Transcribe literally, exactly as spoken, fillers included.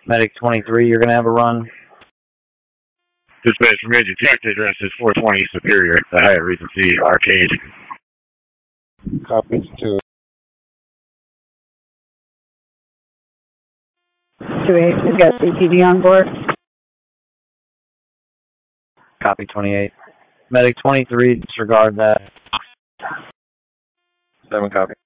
Medic twenty-three, you're going to have a run. Dispatch from Major Jack, the address is four twenty Superior, the Hyatt Regency Arcade. Copy two. two eight, we've got C P D on board. Copy twenty-eight. Medic twenty-three, disregard that. Seven copy.